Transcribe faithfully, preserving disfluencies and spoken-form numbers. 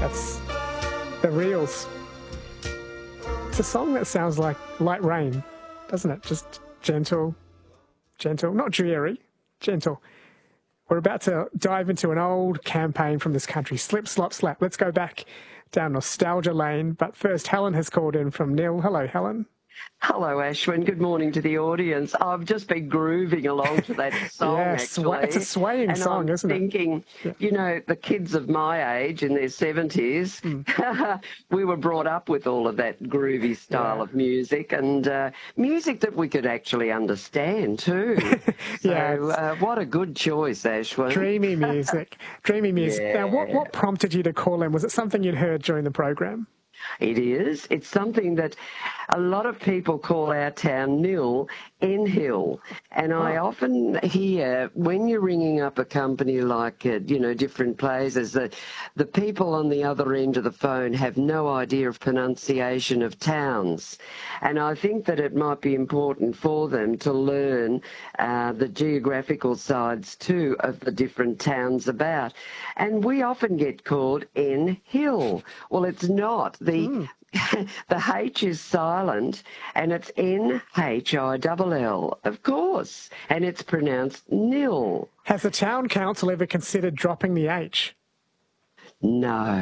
That's The Reels. It's a song that sounds like light rain, doesn't it? Just gentle, gentle, not dreary, gentle. We're about to dive into an old campaign from this country, Slip, Slop, Slap. Let's go back down nostalgia lane. But first, Helen has called in from Nil. Hello, Helen. Hello, Ashwin. Good morning to the audience. I've just been grooving along to that song, yeah, actually. It's a swaying and song, I'm isn't thinking, it? Yeah. you know, the kids of my age in their seventies, mm. we were brought up with all of that groovy style yeah. of music and uh, music that we could actually understand too. So yeah, uh, what a good choice, Ashwin. Dreamy music. Dreamy music. Yeah. Now, what, what prompted you to call in? Was it something you'd heard during the program? It is. It's something that a lot of people call our town Nil, N-Hill. And I oh. often hear when you're ringing up a company like, uh, you know, different places, that the people on the other end of the phone have no idea of pronunciation of towns. And I think that it might be important for them to learn uh, the geographical sides too of the different towns about. And we often get called N-Hill. Well, it's not. The mm. the H is silent and it's N H I L L, of course, and it's pronounced nil. Has the town council ever considered dropping the H? No.